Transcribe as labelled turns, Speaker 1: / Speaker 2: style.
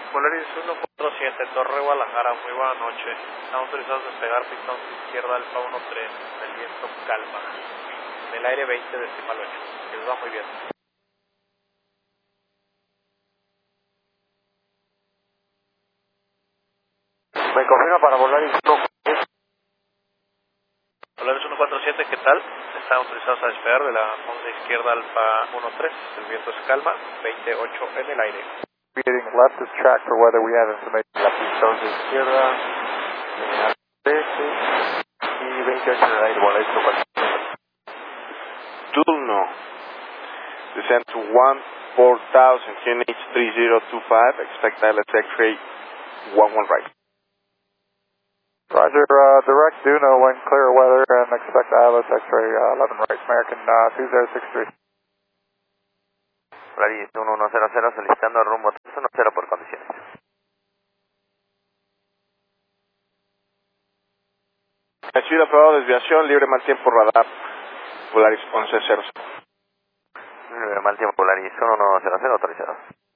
Speaker 1: Polaris 147, Torre Guadalajara, muy buena noche. Estamos autorizados a despegar pistón izquierda Alfa 13, el viento calma. En el aire 20 decimal 8, que les va muy bien.
Speaker 2: Me confirma para Polaris 147.
Speaker 1: Polaris 147, ¿qué tal? Están autorizados a despegar de la 11 izquierda Alfa 13, el viento es calma, 28 en el aire.
Speaker 2: Getting left is track for weather, we have information. La pistón izquierda, 13 y 28 en el aire, Polaris 147.
Speaker 3: Turno. Descend to 14,000, QNH 3025, expect ILS X-ray 11 right.
Speaker 2: Roger, direct Juno when clear weather and expect ILS X-ray 11 right, American 2063.
Speaker 4: Polaris 1100 solicitando rumbo 310 por condiciones.
Speaker 3: Recibido aprobado, desviación, libre mal tiempo, radar, Polaris 1100.
Speaker 4: Mal tiempo, Polaris 1100 autorizado.